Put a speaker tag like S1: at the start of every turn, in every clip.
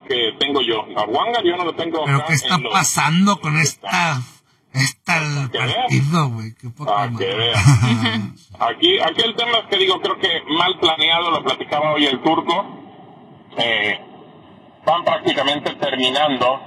S1: que tengo yo. A Wanga yo no lo tengo.
S2: ¿Pero qué está pasando con esta partido, güey? Qué poca madre.
S1: Aquí el tema es que digo, creo que mal planeado, lo platicaba hoy el Turco. Van prácticamente terminando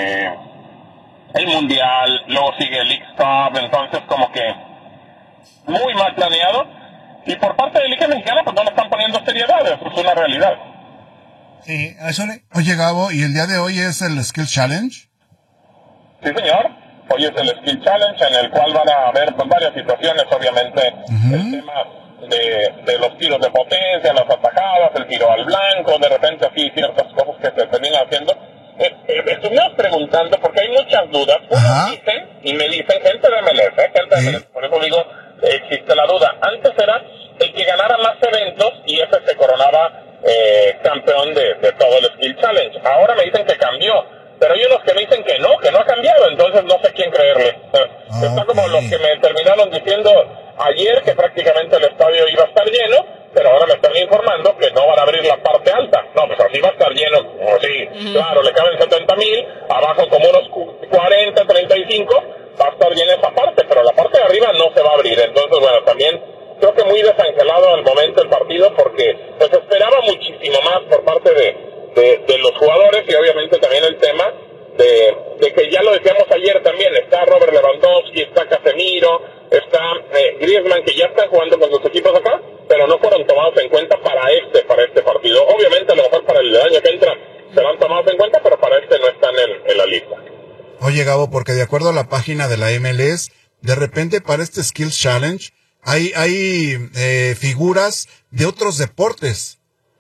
S1: el Mundial, luego sigue el League Cup, entonces como que muy mal planeado. Y por parte de la Liga Mexicana, pues no le están poniendo seriedad, eso es una realidad.
S3: Sí, eso le... Oye, Gabo, ¿y el día de hoy es el Skill Challenge?
S1: Sí, señor. Hoy es el Skill Challenge, en el cual van a haber pues, varias situaciones, obviamente. El tema de los tiros de potencia, las atajadas, el tiro al blanco, de repente así ciertas cosas que se terminan haciendo. Estuvimos preguntando, porque hay muchas dudas. Unos dicen, y me dicen, gente de MLS, por eso digo, existe la duda. Antes era el que ganara más eventos y ese se coronaba campeón de todo el Skill Challenge. Ahora me dicen que cambió, pero hay unos que me dicen que no ha cambiado, entonces no sé quién creerle. Está como los que me terminaron diciendo ayer que prácticamente el estadio iba a estar lleno, pero ahora me están informando que no van a abrir la parte alta. No, pues así va a estar lleno, sí, claro, le caben 70,000, abajo como unos 40, 35, va a estar llena esa parte, pero la parte de arriba no se va a abrir. Entonces, bueno, también creo que muy desangelado al momento el partido, porque pues esperaba muchísimo más por parte de los jugadores, y obviamente también el tema de que ya lo decíamos ayer también, está Robert Lewandowski, está Casemiro, está Griezmann, que ya están jugando con sus equipos acá, pero no fueron tomados en cuenta para este partido. Obviamente a lo mejor para el año que entra serán tomados en cuenta, pero para este no están en la lista.
S3: Oye, Gabo, porque de acuerdo a la página de la MLS, de repente para este Skills Challenge hay figuras de otros deportes.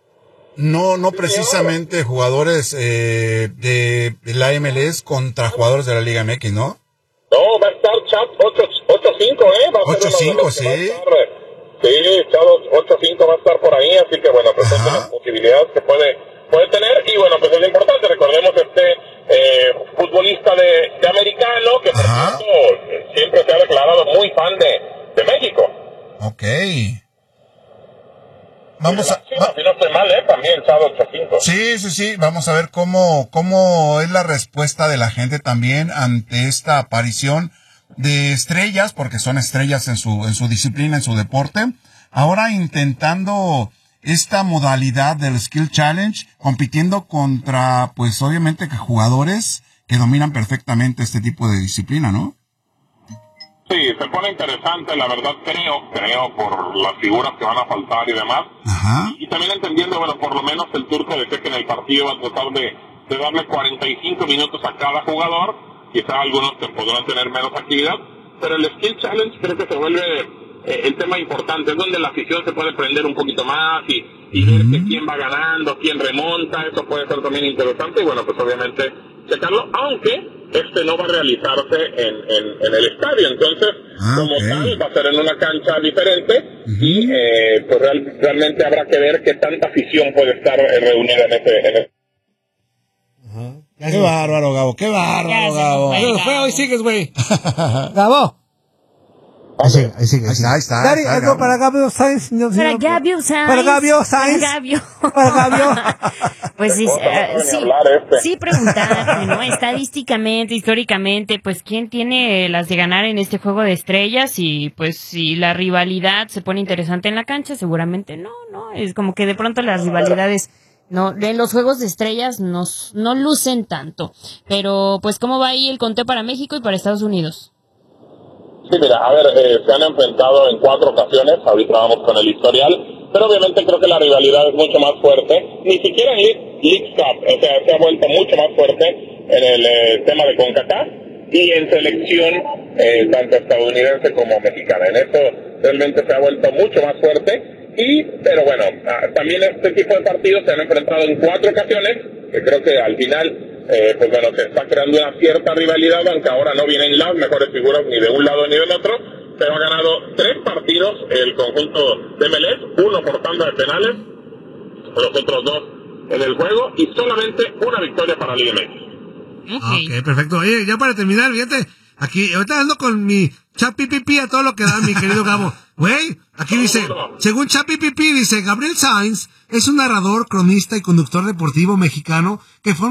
S3: No precisamente jugadores de la MLS contra jugadores de la Liga MX, ¿no?
S1: No, va a estar Chat 8-5, va a ser
S3: 8-5, sí.
S1: Sí, Chat 8-5 va a estar por ahí, así que bueno, pues son las posibilidades que puede tener. Y bueno, pues es importante, recordemos futbolista de americano, que por cierto siempre se ha declarado muy fan de México.
S3: Ok. Vamos a...
S1: si no estoy mal, también Chad 8-5.
S3: Sí. Vamos a ver cómo es la respuesta de la gente también ante esta aparición de estrellas, porque son estrellas en su disciplina, en su deporte. Ahora intentando esta modalidad del Skill Challenge, compitiendo contra, pues obviamente, que jugadores que dominan perfectamente este tipo de disciplina, ¿no?
S1: Sí, se pone interesante, la verdad creo por las figuras que van a faltar y demás. Y también entendiendo, bueno, por lo menos el Turco decía que en el partido va a tratar de darle 45 minutos a cada jugador, quizá algunos que podrán tener menos actividad, pero el Skill Challenge creo que se vuelve el tema importante, es donde la afición se puede prender un poquito más y ver que quién va ganando, quién remonta, eso puede ser también interesante, y bueno, pues obviamente checarlo, aunque no va a realizarse en el estadio, entonces como tal va a ser en una cancha diferente y pues realmente habrá que ver qué tanta afición puede estar reunida en ese.
S3: Qué bárbaro, Gabo, qué bárbaro, Gabo.
S2: Hoy sigues, güey.
S4: Gabo.
S3: Ahí está.
S4: Dari, algo para Gabio Sainz.
S5: Para Gabio Sainz.
S4: Para Gabio.
S5: Pues sí preguntar, ¿no? Estadísticamente, históricamente, pues quién tiene las de ganar en este juego de estrellas, y pues si la rivalidad se pone interesante en la cancha, seguramente no, es como que de pronto las rivalidades no, en los juegos de estrellas no lucen tanto, pero pues ¿cómo va ahí el conteo para México y para Estados Unidos?
S1: Sí, mira, a ver, se han enfrentado en 4 ocasiones, ahorita vamos con el historial, pero obviamente creo que la rivalidad es mucho más fuerte, ni siquiera en League Cup, o sea, se ha vuelto mucho más fuerte en el tema de CONCACAF y en selección, tanto estadounidense como mexicana, en eso realmente se ha vuelto mucho más fuerte, pero bueno, también este tipo de partidos se han enfrentado en 4 ocasiones, que creo que al final pues bueno, se está creando una cierta rivalidad, aunque ahora no vienen las mejores figuras ni de un lado ni del otro, pero ha ganado 3 partidos el conjunto de MLS, 1 por tanda de penales, los otros 2 en el juego, y solamente una victoria para Liga MX.
S2: Ok, perfecto. Oye, ya para terminar, fíjate, aquí, ahorita ando con mi chapipipi a todo lo que da, mi querido Gabo. Güey, aquí dice, según chapipipi, dice, Gabriel Sainz es un narrador, cronista y conductor deportivo mexicano que fue